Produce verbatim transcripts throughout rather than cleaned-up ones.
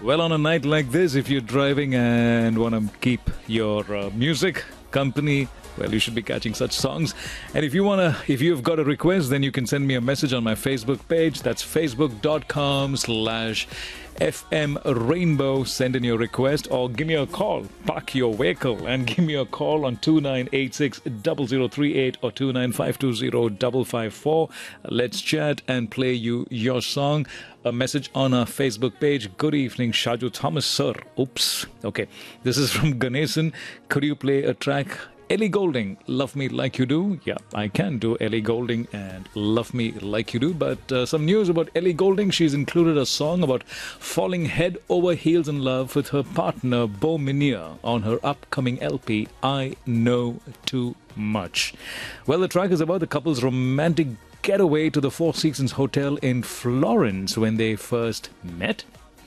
Well, on a night like this, if you're driving and want to keep your uh, music company, well, you should be catching such songs. And if you want to, if you've got a request, then you can send me a message on my Facebook page. That's facebook.com slash FM Rainbow. Send in your request or give me a call. Park your vehicle and give me a call on two nine eight six, zero zero three eight or two nine five two zero, five five four. Let's chat and play you your song. A message on our Facebook page. Good evening, Shaju Thomas, sir. Oops. Okay. This is from Ganesan. Could you play a track? Ellie Goulding, Love Me Like You Do. Yeah, I can do Ellie Goulding and Love Me Like You Do. But uh, some news about Ellie Goulding. She's included a song about falling head over heels in love with her partner, Bo Minia, on her upcoming L P, I Know Too Much. Well, the track is about the couple's romantic getaway to the Four Seasons Hotel in Florence when they first met.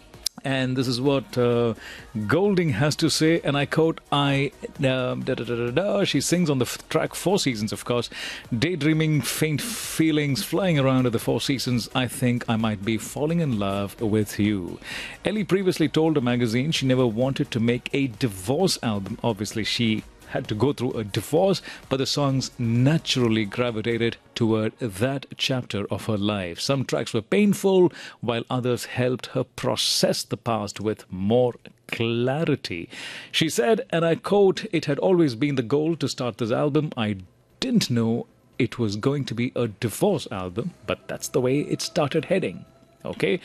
And this is what uh, Goulding has to say, and I quote, I, uh, da, da, da, da, da. She sings on the f- track Four Seasons, of course, daydreaming, faint feelings, flying around at the Four Seasons, I think I might be falling in love with you. Ellie previously told a magazine she never wanted to make a divorce album. Obviously, she had to go through a divorce, but the songs naturally gravitated toward that chapter of her life. Some tracks were painful, while others helped her process the past with more clarity. She said, and I quote, "It had always been the goal to start this album. I didn't know it was going to be a divorce album, but that's the way it started heading." Okay,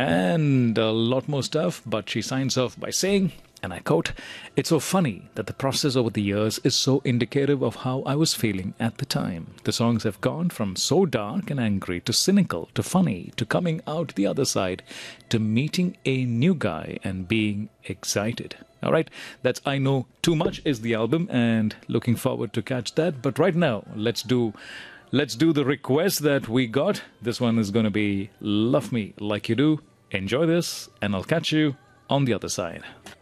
and a lot more stuff, but she signs off by saying, and I quote, "It's so funny that the process over the years is so indicative of how I was feeling at the time. The songs have gone from so dark and angry to cynical to funny to coming out the other side to meeting a new guy and being excited." All right, that's I Know Too Much is the album, and looking forward to catch that. But right now, let's do let's do the request that we got. This one is going to be Love Me Like You Do. Enjoy this, and I'll catch you on the other side.